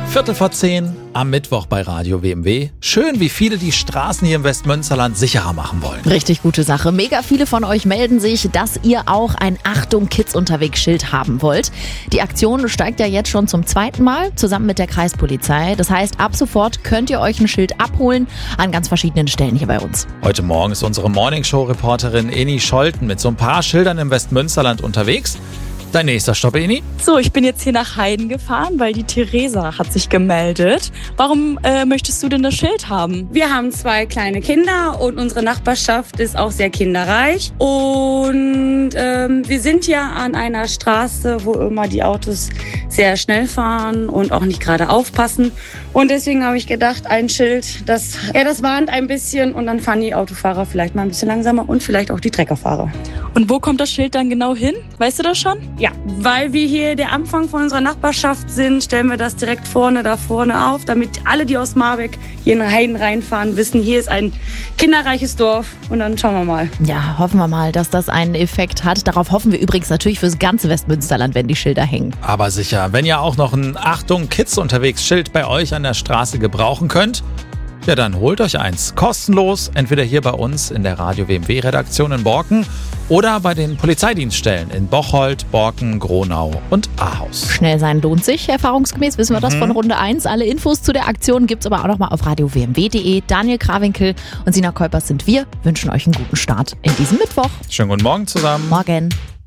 10:15 am Mittwoch bei Radio WMW. Schön, wie viele die Straßen hier im Westmünsterland sicherer machen wollen. Richtig gute Sache. Mega viele von euch melden sich, dass ihr auch ein Achtung Kids unterwegs Schild haben wollt. Die Aktion steigt ja jetzt schon zum 2. Mal zusammen mit der Kreispolizei. Das heißt, ab sofort könnt ihr euch ein Schild abholen an ganz verschiedenen Stellen hier bei uns. Heute Morgen ist unsere Morningshow-Reporterin Eni Scholten mit so ein paar Schildern im Westmünsterland unterwegs. Dein nächster Stopp, Eni? So, ich bin jetzt hier nach Heiden gefahren, weil die Theresa hat sich gemeldet. Warum möchtest du denn das Schild haben? Wir haben 2 kleine Kinder und unsere Nachbarschaft ist auch sehr kinderreich. Und wir sind ja an einer Straße, wo immer die Autos sehr schnell fahren und auch nicht gerade aufpassen. Und deswegen habe ich gedacht, ein Schild, das warnt ein bisschen und dann fahren die Autofahrer vielleicht mal ein bisschen langsamer und vielleicht auch die Treckerfahrer. Und wo kommt das Schild dann genau hin? Weißt du das schon? Ja, weil wir hier der Anfang von unserer Nachbarschaft sind, stellen wir das direkt da vorne auf, damit alle, die aus Marbeck hier in Heiden reinfahren, wissen, hier ist ein kinderreiches Dorf und dann schauen wir mal. Ja, hoffen wir mal, dass das einen Effekt hat. Darauf hoffen wir übrigens natürlich fürs ganze Westmünsterland, wenn die Schilder hängen. Aber sicher, wenn ihr auch noch ein Achtung Kids unterwegs Schild bei euch an der Straße gebrauchen könnt, ja dann holt euch eins. Kostenlos, entweder hier bei uns in der Radio WMW Redaktion in Borken oder bei den Polizeidienststellen in Bocholt, Borken, Gronau und Ahaus. Schnell sein lohnt sich, erfahrungsgemäß wissen wir das von Runde 1. Alle Infos zu der Aktion gibt's aber auch noch mal auf radiowmw.de. Daniel Krawinkel und Sina Kolpers sind wir, wünschen euch einen guten Start in diesem Mittwoch. Schönen guten Morgen zusammen. Morgen.